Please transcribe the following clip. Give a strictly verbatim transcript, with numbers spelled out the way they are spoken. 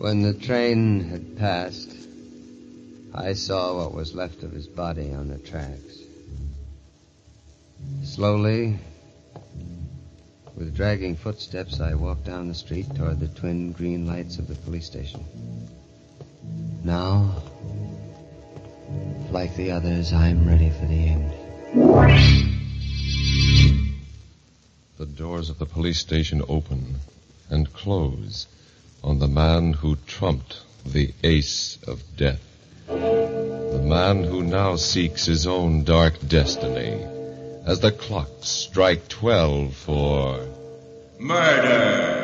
When the train had passed, I saw what was left of his body on the tracks. Slowly, with dragging footsteps, I walked down the street toward the twin green lights of the police station. Now, like the others, I'm ready for the end. The doors of the police station open and close on the man who trumped the ace of death. The man who now seeks his own dark destiny as the clocks strike twelve for murder.